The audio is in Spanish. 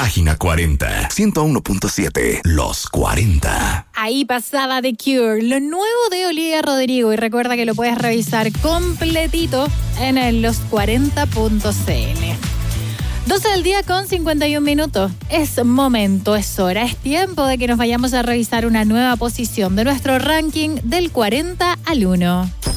Página 40, 101.7, Los 40. Ahí pasaba The Cure, lo nuevo de Olivia Rodrigo. Y recuerda que lo puedes revisar completito en el los40.cl. 12 del día con 51 minutos. Es momento, es hora, es tiempo de que nos vayamos a revisar una nueva posición de nuestro ranking del 40 al 1.